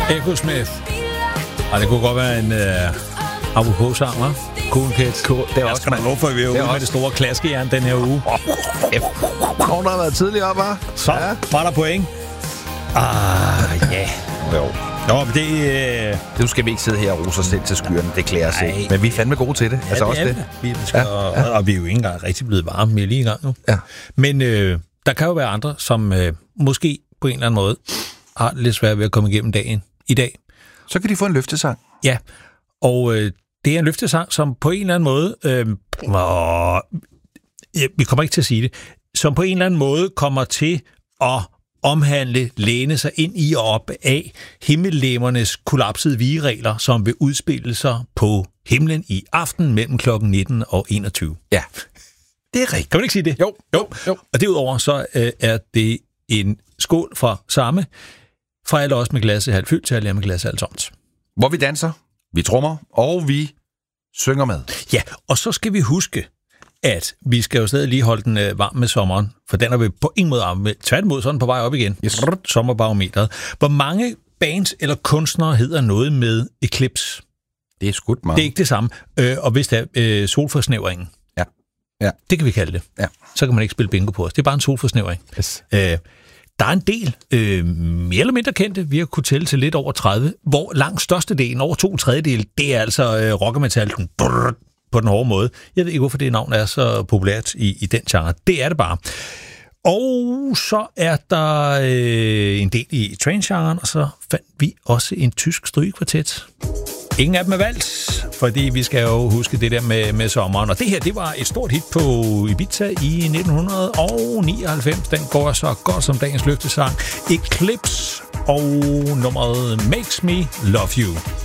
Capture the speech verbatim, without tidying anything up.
Echo Smith. Og det kunne godt være en uh, apropos-sang, hva'? Cool Kids. Cool. Det er også sgu da lov for, at vi er ude med det store klaskejern den her uge. Nogen, der har været tidligere op, hva'? Så ja. Var der point. Ah, ja. Yeah. Jo. Nå, men det... Øh... Nu skal vi ikke sidde her og rose os selv til skyerne. Det klæder os ikke. Men vi er fandme gode til det. Ja, altså det også er det. det. Vi skal, ja, ja. Og vi er jo ikke engang rigtig blevet varme. Vi er lige i gang nu. Ja. Men øh, der kan jo være andre, som øh, måske på en eller anden måde har lidt svært ved at komme igennem dagen i dag. Så kan de få en løftesang. Ja, og øh, det er en løftesang, som på en eller anden måde... Øh, åh, ja, vi kommer ikke til at sige det. Som på en eller anden måde kommer til at omhandle, læne sig ind i og op af himmellegemernes kollapsede vigeregler, som vil udspille sig på himlen i aften mellem klokken nitten og enogtyve. Ja, det er rigtigt. Kan man ikke sige det? Jo, jo, jo. Og derudover så øh, er det en skål fra samme, fra alle os med glasset halvt fyldt til alle jer med glasset halvt tomt. Hvor vi danser, vi trommer, og vi synger med. Ja, og så skal vi huske, at vi skal jo stadig lige holde den øh, varm med sommeren, for den er vi på ingen måde afmeldt. Tværtimod, sådan på vej op igen. Yes. Sommerbarometeret. Hvor mange bands eller kunstnere hedder noget med Eclipse? Det er skudt meget. Det er ikke det samme. Øh, og hvis det er øh, solforsnævringen, Ja. Ja. det kan vi kalde det. Ja. Så kan man ikke spille bingo på os. Det er bare en solforsnævring. Yes. Øh, der er en del øh, mere eller mindre kendte, vi har kunnet tælle til lidt over tredive, hvor langt størstedelen, over to tredjedele, det er altså øh, rock og metal, den brrr, på den hårde måde. Jeg ved ikke, hvorfor det navn er så populært i, i den genre. Det er det bare. Og så er der øh, en del i trance-genren, og så fandt vi også en tysk strygekvartet. Ingen af dem er valgt, fordi vi skal jo huske det der med, med sommeren. Og det her, det var et stort hit på Ibiza i nitten nioghalvfems. Den går så godt som dagens løftesang. Eclipse og nummeret Makes Me Love You.